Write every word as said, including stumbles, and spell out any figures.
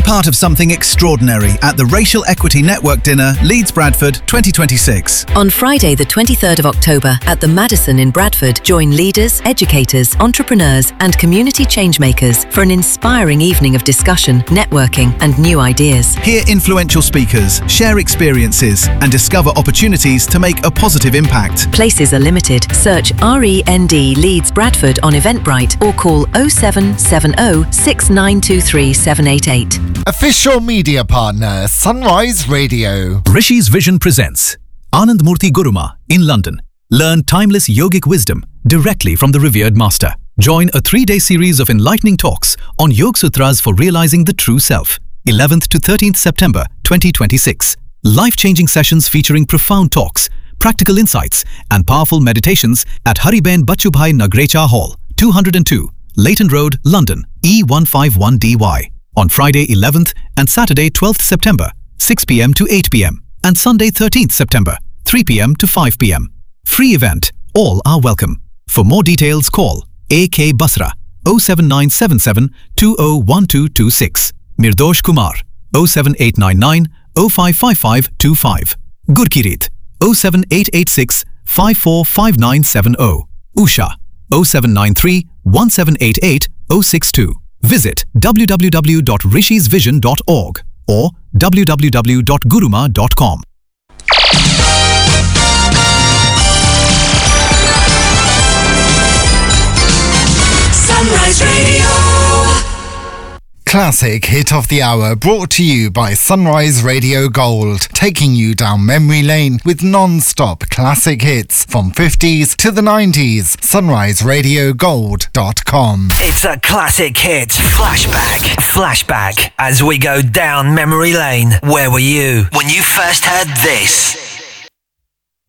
part of something extraordinary at the Racial Equity Network Dinner, Leeds Bradford twenty twenty-six. On Friday the twenty-third of October at the Madison in Bradford, join leaders, educators, entrepreneurs and community changemakers for an inspiring evening of discussion, networking and new ideas. Hear influential speakers, share experiences and discover opportunities to make a positive impact. Places are limited. Search R E N D Leeds Bradford on Eventbrite or call oh seven seven oh, six nine two three, seven eight eight. Official media partner, Sunrise Radio. Rishi's Vision presents Anand Murthy Guruma in London. Learn timeless yogic wisdom directly from the revered master. Join a three-day series of enlightening talks on Yog Sutras for realizing the true self. eleventh to thirteenth September twenty twenty-six. Life-changing sessions featuring profound talks, practical insights and powerful meditations at Hariben Bachubhai Nagrecha Hall, two oh two, Leighton Road, London, E one five one D Y. On Friday eleventh and Saturday twelfth September, six p m to eight p m and Sunday thirteenth September, three p m to five p m Free event. All are welcome. For more details, call A K Basra oh seven nine seven seven, two oh one two two six, Mirdosh Kumar oh seven eight nine nine, oh five five five two five, Gurkirit oh seven eight eight six, five four five nine seven oh, Usha oh seven nine three, one seven eight eight, oh six two. Visit w w w dot rishis vision dot org or w w w dot guruma dot com. Sunrise Radio. Classic hit of the hour brought to you by Sunrise Radio Gold, taking you down memory lane with non-stop classic hits from fifties to the nineties. sunrise radio gold dot com. It's a classic hit. Flashback. Flashback. As we go down memory lane. Where were you when you first heard this?